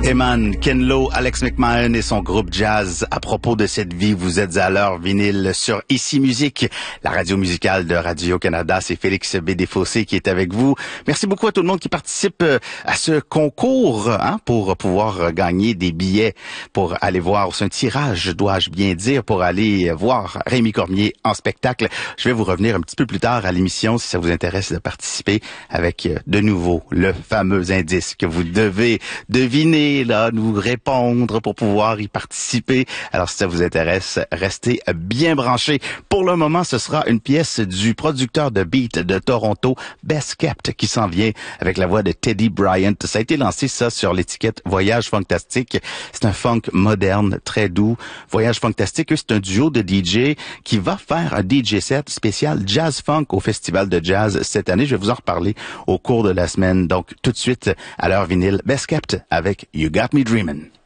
Eman, Ken Lo, Alex McMahon et son groupe jazz. À propos de cette vie, vous êtes à l'heure vinyle sur Ici Musique, la radio musicale de Radio-Canada. C'est Félix Bédéfossé qui est avec vous. Merci beaucoup à tout le monde qui participe à ce concours pour pouvoir gagner des billets pour aller voir. C'est un tirage, dois-je bien dire, pour aller voir Rémi Cormier en spectacle. Je vais vous revenir un petit peu plus tard à l'émission si ça vous intéresse de participer avec de nouveau le fameux indice que vous devez deviner, là, nous répondre pour pouvoir y participer. Alors, si ça vous intéresse, restez bien branchés. Pour le moment, ce sera une pièce du producteur de beat de Toronto, Best Kept, qui s'en vient avec la voix de Teddy Bryant. Ça a été lancé, ça, sur l'étiquette Voyage Funktastique. C'est un funk moderne, très doux. Voyage Funktastique, c'est un duo de DJ qui va faire un DJ set spécial Jazz Funk au Festival de Jazz cette année. Je vais vous en reparler au cours de la semaine. Donc, tout de suite, à l'heure vinyle, Best Kept avec You Got Me Dreamin'.